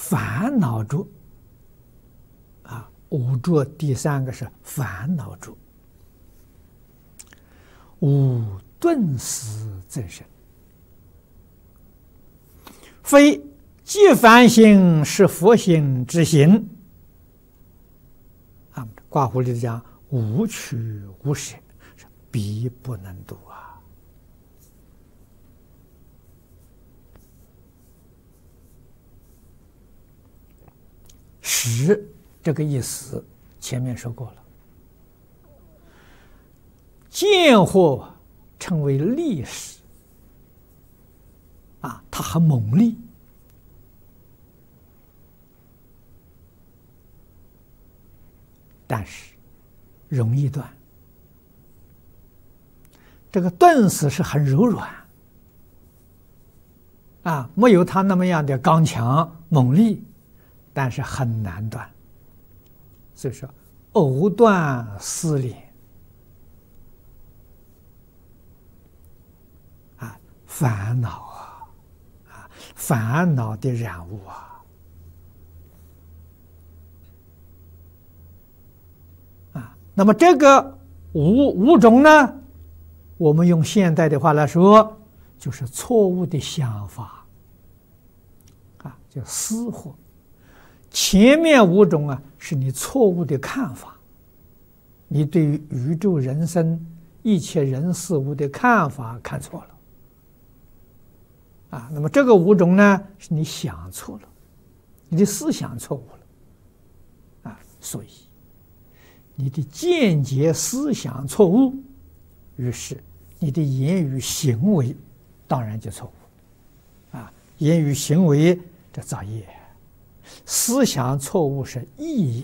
烦恼着啊，五着第三个是烦恼着，无顿时增生，非即凡行是佛行之行啊。挂壶里讲无取无舍，是必不能度啊。识这个意思前面说过了，见惑称为利识啊，它很猛烈，但是容易断。这个顿时是很柔软啊，没有它那么样的刚强猛烈，但是很难断。所以说藕断丝连啊，烦恼啊，烦恼的染污啊，那么这个五种呢，我们用现代的话来说，就是错误的想法啊，叫私惑。前面五种啊，是你错误的看法，你对于宇宙人生一切人事物的看法看错了啊。那么这个五种呢，是你想错了，你的思想错误了啊，所以你的见解思想错误，于是你的言语行为当然就错误啊。言语行为这造业，思想错误是意业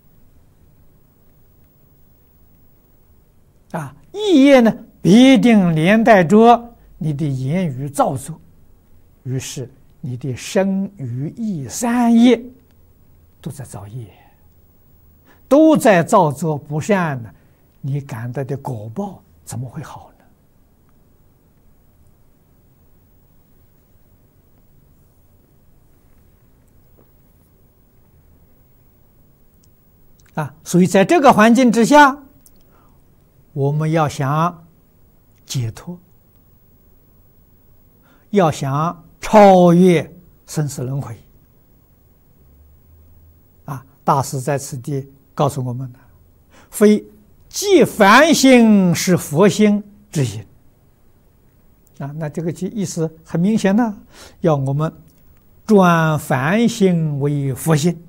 啊，意业呢必定连带着你的言语造作，于是你的身语意三业都在造业，都在造作不善呢，你感到的果报怎么会好呢？啊，所以在这个环境之下，我们要想解脱，要想超越生死轮回啊，大师在此地告诉我们的，非即凡行是佛心之行啊。那这个意思很明显呢，要我们转凡行为佛心。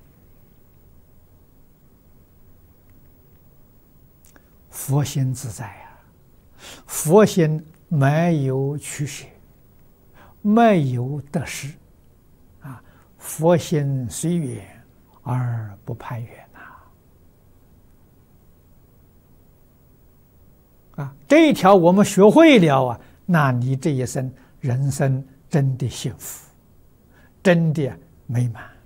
佛心自在啊，佛心没有取舍，没有得失啊，佛心随缘而不攀缘啊，这一条我们学会了啊，那你这一生人生真的幸福，真的美满。